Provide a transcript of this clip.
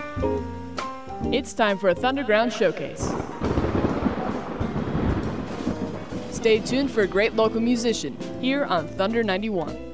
It's time for a Thunderground showcase. Stay tuned for a great local musician here on Thunder 91.